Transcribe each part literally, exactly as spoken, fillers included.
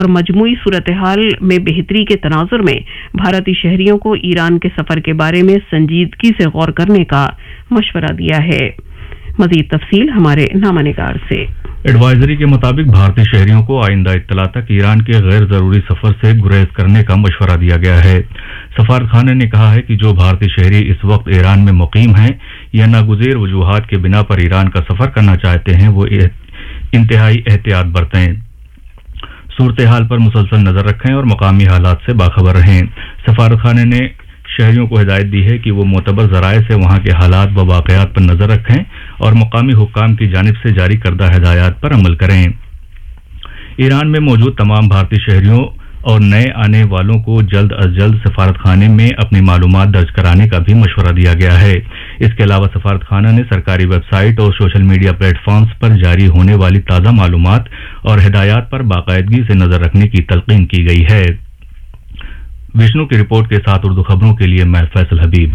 और मजमूई सूरत हाल में बेहतरी के तनाजुर में भारतीय शहरियों को ईरान के सफर के बारे में संजीदगी से गौर करने का मशवरा दिया है। मजीद तफसील हमारे नामानिगार से। एडवाइजरी के मुताबिक भारतीय शहरियों को आइंदा इत्तला तक ईरान के गैर जरूरी सफर से गुरेज करने का मशवरा दिया गया है। सफारतखाने ने कहा है कि जो भारतीय शहरी इस वक्त ईरान में मुकीम हैं या नागुज़ेर वजूहात के बिना पर ईरान का सफर करना चाहते हैं वो इंतहाई एहतियात बरतें, सूरत हाल पर मुसलसल नजर रखें और मकामी हालात से बाखबर रहें। सफारतखाने ने शहरियों को हिदायत दी है कि वो मोतबर जराए से वहां के हालात व वाक़यात पर नजर रखें और मकामी हुक्काम की जानिब से जारी करदा हिदायत पर अमल करें। ईरान में मौजूद तमाम भारतीय शहरियों और नए आने वालों को जल्द अज जल्द सफारतखाने में अपनी मालूमात दर्ज कराने का भी मशवरा दिया गया है। इसके अलावा सफारतखाना ने सरकारी वेबसाइट और सोशल मीडिया प्लेटफॉर्म्स पर जारी होने वाली ताज़ा मालूमात और हिदायत पर बाकायदगी से नजर रखने की तलकीन की गई है। विष्णु की रिपोर्ट के साथ उर्दू खबरों के लिए मैं फैसल हबीब।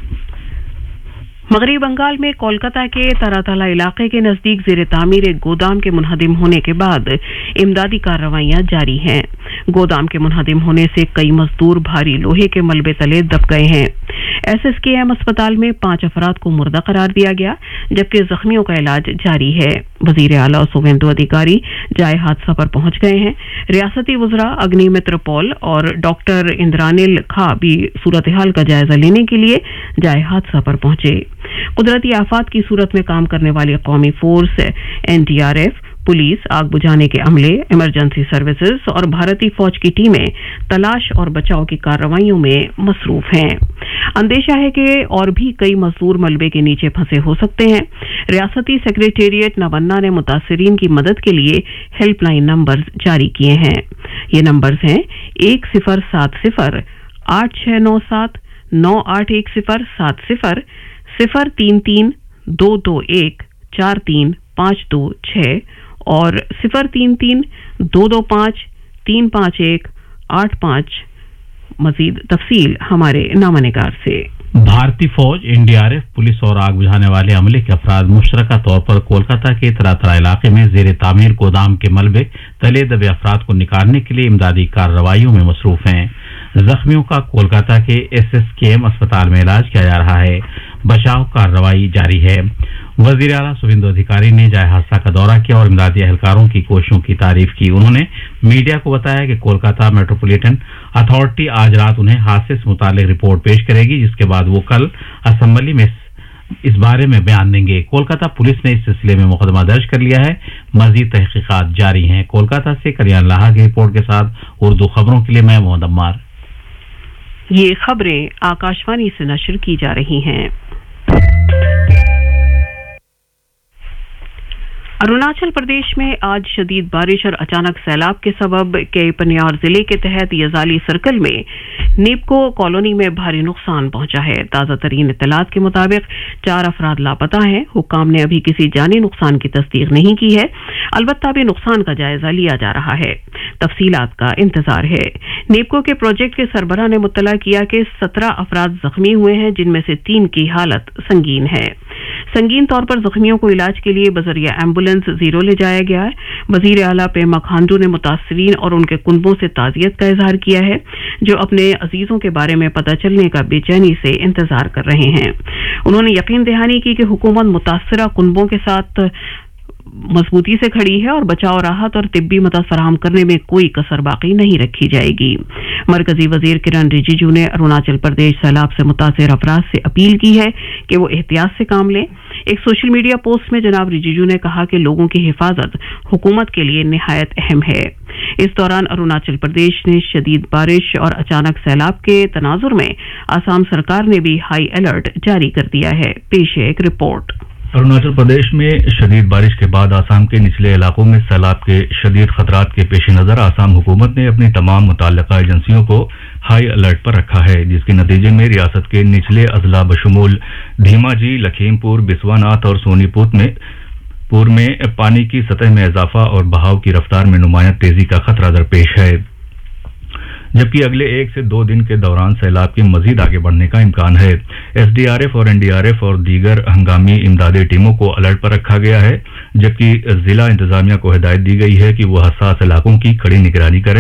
मगरबी बंगाल में कोलकाता के तरातला इलाके के नजदीक जेर तामीर एक गोदाम के मुनहदिम होने के बाद इमदादी कार्रवाइयां जारी हैं। गोदाम के मुनहदिम होने से कई मजदूर भारी लोहे के मलबे तले दब गए हैं। एसएसकेएम अस्पताल में पांच अफराद को मुर्दा करार दिया गया, जबकि जख्मियों का इलाज जारी है। वजीर आला और शुभेंदु अधिकारी जाए हादसा पर पहुंच गए हैं। रियासती वज़रा अग्निमित्र पॉल और डॉक्टर इंद्रानिल खा भी सूरत हाल का जायजा लेने के लिए जाए हादसा पर पहुंचे। कुदरती आफात की सूरत में काम करने वाली कौमी फोर्स, एनडीआरएफ, पुलिस, आग बुझाने के अमले, इमरजेंसी सर्विसेज और भारतीय फौज की टीमें तलाश और बचाव की कार्रवाइयों में मसरूफ हैं। अंदेशा है कि और भी कई मजदूर मलबे के नीचे फंसे हो सकते हैं। रियासती सेक्रेटेरिएट नवन्ना ने मुतासिरीन की मदद के लिए हेल्पलाइन नंबर जारी किए हैं। ये नंबर्स हैं एक सिफर सात सिफर आठ छह नौ सात नौ आठ एक सिफर सात सिफर सिफर तीन तीन दो दो एक चार तीन पाँच दो छः और सिफर तीन तीन दो दो पाँच तीन पाँच एक आठ पाँच। मजीद तफसील हमारे नामानिगार से। भारतीय फौज, एनडीआरएफ, पुलिस और आग बुझाने वाले अमले के अफराद मुश्तरका तौर पर कोलकाता के तरातरा इलाके में जेर तामीर गोदाम के मलबे तले दबे अफराद को निकालने के लिए इमदादी कार्रवाइयों में मसरूफ हैं। जख्मियों का कोलकाता के एसएसकेएम अस्पताल में इलाज किया जा रहा है। बचाव कार्रवाई जारी है। वजीर आला शुभेंदु अधिकारी ने जाए हादसा का दौरा किया और इमदादी एहलकारों की कोशिशों की तारीफ की। उन्होंने मीडिया को बताया कि कोलकाता मेट्रोपॉलिटन अथॉरिटी आज रात उन्हें हादसे से मुतालिक रिपोर्ट पेश करेगी, जिसके बाद वो कल असेंबली में इस बारे में बयान देंगे। कोलकाता पुलिस ने इस सिलसिले में मुकदमा दर्ज कर लिया है। मजीद तहकीकात जारी हैं। कोलकाता से कल्याण लाहा की रिपोर्ट के साथ उर्दू खबरों के लिए मैं मोहम्मद अम्मार। ये खबरें आकाशवाणी से नशर की जा रही हैं। अरुणाचल प्रदेश में आज शदीद बारिश और अचानक सैलाब के सबब के पनियार जिले के तहत यजाली सर्कल में नीपको कॉलोनी में भारी नुकसान पहुंचा है। ताज़ा तरीन इत्तलात के मुताबिक चार अफराद लापता हैं। हुक्काम ने अभी किसी जानी नुकसान की तस्दीक नहीं की है, अलबत्ता अभी नुकसान का जायजा लिया जा रहा है। तफसीलात का इंतजार है। नीपको के प्रोजेक्ट के सरबराह ने मुत्तला किया कि सत्रह अफराद जख्मी हुए हैं, जिनमें से तीन की हालत संगीन है। संगीन तौर पर जख्मियों को इलाज के लिए बजरिया एम्बुलेंस जीरो ले जाया गया है। वजीर आला पेमा खांडू ने मुतासिरीन और उनके कुनबों से ताजियत का इजहार किया है, जो अपने अजीजों के बारे में पता चलने का बेचैनी से इंतजार कर रहे हैं। उन्होंने यकीन दहानी की कि हुकूमत मुतासरा कुनबों के साथ मजबूती से खड़ी है और बचाव, राहत और तिब्बी मदद फराहम करने में कोई कसर बाकी नहीं रखी जाएगी। मरकजी वजीर किरण रिजिजू ने अरुणाचल प्रदेश सैलाब से मुतासिर अफराद से अपील की है कि वो एहतियात से काम लें। एक सोशल मीडिया पोस्ट में जनाब रिजिजू ने कहा कि लोगों की हिफाजत हुकूमत के लिए निहायत अहम है। इस दौरान अरुणाचल प्रदेश ने शदीद बारिश और अचानक सैलाब के तनाजुर में आसाम सरकार ने भी हाई अलर्ट जारी कर दिया है। पेश है एक रिपोर्ट। अरुणाचल प्रदेश में शदीद बारिश के बाद आसाम के निचले इलाकों में सैलाब के शदीद खतरात के पेश नज़र आसाम हुकूमत ने अपनी तमाम मुतल्लिका एजेंसियों को हाई अलर्ट पर रखा है, जिसके नतीजे में रियासत के निचले अजला बशमूल धीमाजी, लखीमपुर, बिस्वानाथ और सोनीपत में पूर में पानी की सतह में इजाफा और बहाव की रफ्तार में नुमायां तेजी का खतरा दरपेश है। जबकि अगले एक से दो दिन के दौरान सैलाब के मजीद आगे बढ़ने का इम्कान है। एसडीआरएफ और एनडीआरएफ और दीगर हंगामी इमदादी टीमों को अलर्ट पर रखा गया है, जबकि जिला इंतजामिया को हिदायत दी गई है कि वो हसास इलाकों की कड़ी निगरानी करें।